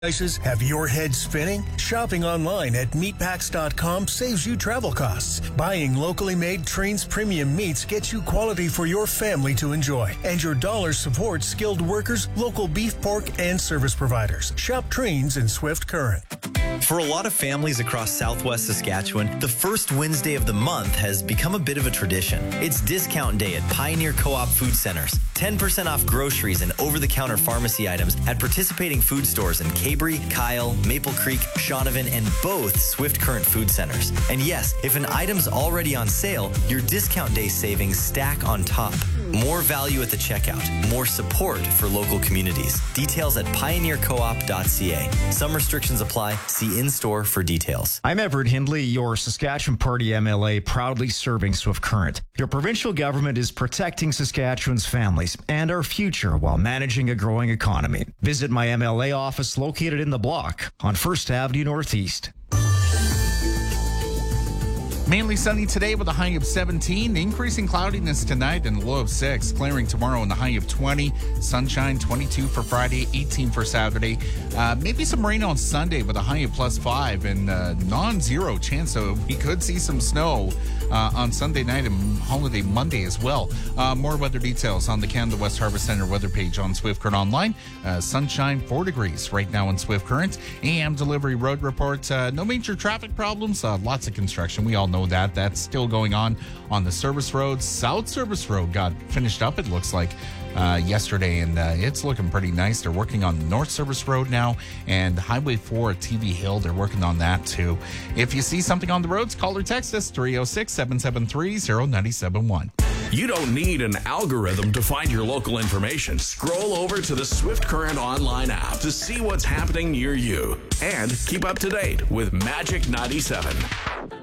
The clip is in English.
Prices have your head spinning? Shopping online at meatpacks.com saves you travel costs. Buying locally made Trains premium meats gets you quality for your family to enjoy. And your dollar supports skilled workers, local beef, pork, and service providers. Shop Trains in Swift Current. For a lot of families across Southwest Saskatchewan, the first Wednesday of the month has become a bit of a tradition. It's discount day at Pioneer Co-op Food Centers. 10% off groceries and over-the-counter pharmacy items at participating food stores in Cabri, Kyle, Maple Creek, Shaunavon, and both Swift Current Food Centers. And yes, if an item's already on sale, your discount day savings stack on top. More value at the checkout. More support for local communities. Details at pioneercoop.ca. Some restrictions apply. See in-store for details. I'm Everett Hindley, your Saskatchewan Party MLA, proudly serving Swift Current. Your provincial government is protecting Saskatchewan's families and our future while managing a growing economy. Visit my MLA office located in the block on 1st Avenue Northeast. Mainly sunny today with a high of 17. Increasing cloudiness tonight and a low of 6. Clearing tomorrow and a high of 20. Sunshine 22 for Friday, 18 for Saturday. Maybe some rain on Sunday with a high of +5 and non-zero chance. So we could see some snow on Sunday night and holiday Monday as well. More weather details on the Canada West Harbour Centre weather page on Swift Current Online. Sunshine 4 degrees right now in Swift Current. AM delivery road report. No major traffic problems. Lots of construction. We all know that. That's still going on the service roads. South Service Road got finished up, it looks like, yesterday, and it's looking pretty nice. They're working on the North Service Road now, and Highway 4 at TV Hill, they're working on that too. If you see something on the roads, call or text us 306-773-0971. You don't need an algorithm to find your local information. Scroll over to the Swift Current online app to see what's happening near you and keep up to date with Magic 97.